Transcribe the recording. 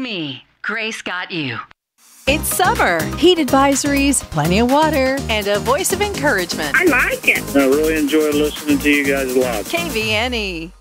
me, Grace got you. It's summer, heat advisories, plenty of water, and a voice of encouragement. I like it. I really enjoy listening to you guys live. KVNE.